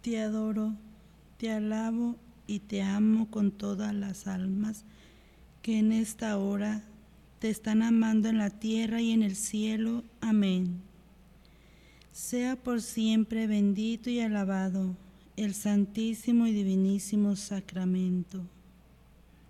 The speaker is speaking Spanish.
Te adoro, te alabo y te amo con todas las almas que en esta hora te están amando en la tierra y en el cielo. Amén. Sea por siempre bendito y alabado el Santísimo y Divinísimo Sacramento.